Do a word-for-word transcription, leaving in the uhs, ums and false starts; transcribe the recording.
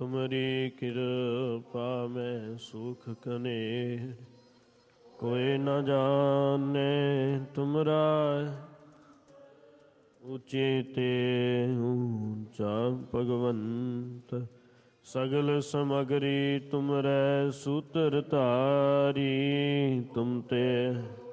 ਤੁਮਰੀ ਕਿਰਪਾ ਮੈਂ ਸੁਖ ਕਨੇਰ, ਕੋਈ ਨ ਜਾਣੇ ਤੁਮਰਾ ਉੱਚੇ ਤੇ ਊਚਾ ਭਗਵੰਤ। ਸਗਲ ਸਮਗਰੀ ਤੁਮਰੈ ਸੂਤਰ ਧਾਰੀ, ਤੁਮ ਤੇ